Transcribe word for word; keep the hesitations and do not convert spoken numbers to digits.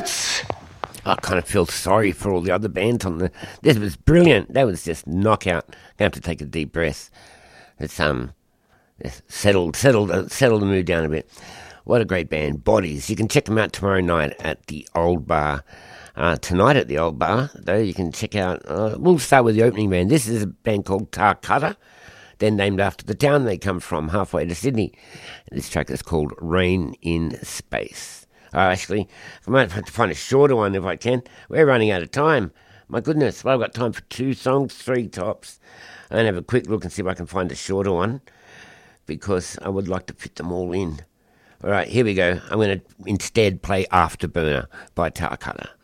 Nuts! I kind of feel sorry for all the other bands on the. This was brilliant. That was just knockout. I have to take a deep breath. It's um, it's settled, settled, uh, settled the mood down a bit. What a great band, Bodies. You can check them out tomorrow night at the Old Bar. Uh, tonight at the Old Bar, though, you can check out. Uh, we'll start with the opening band. This is a band called Tarcutta. They're named after the town they come from, halfway to Sydney. This track is called Rain in Space. Oh, actually, I might have to find a shorter one if I can. We're running out of time. My goodness, well, I've got time for two songs, three tops. I'm going to have a quick look and see if I can find a shorter one, because I would like to fit them all in. All right, here we go. I'm going to instead play Afterburner by Tarcutta.